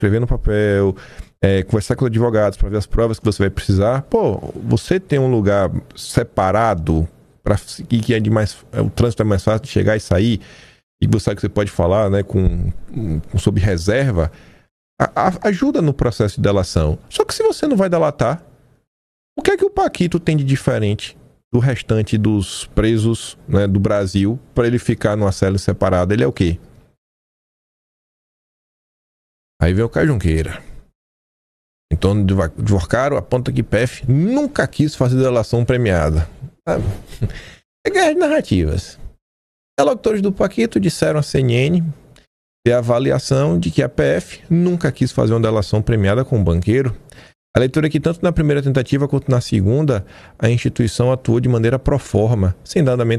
escrever no papel, conversar com os advogados para ver as provas que você vai precisar. Pô, você tem um lugar separado para que o trânsito é mais fácil de chegar e sair, e você sabe que você pode falar, né, sob reserva, ajuda no processo de delação. Só que se você não vai delatar, o que é que o Paquito tem de diferente do restante dos presos, né, do Brasil, para ele ficar numa cela separada? Ele é o quê? Aí vem o Caio Junqueira. Então, advogado aponta que PF nunca quis fazer delação premiada. É guerra de narrativas. Interlocutores do Paquito disseram à CNN ter a avaliação de que a PF nunca quis fazer uma delação premiada com o banqueiro. A leitura é que tanto na primeira tentativa quanto na segunda, a instituição atuou de maneira pró forma, sem dar andamento